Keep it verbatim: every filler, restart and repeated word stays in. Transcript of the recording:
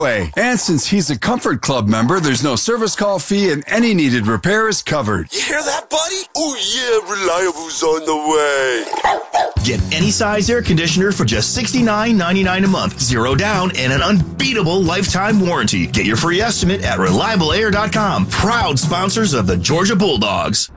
way. And since he's a Comfort Club member, there's no service call fee and any needed repair is covered. You hear that, buddy? Oh yeah, Reliable's on the way. Get any size air conditioner for just sixty-nine ninety-nine a month, zero down, and an unbeatable lifetime warranty. Get your free estimate at reliable air dot com. Proud sponsors of the Georgia Bulldogs.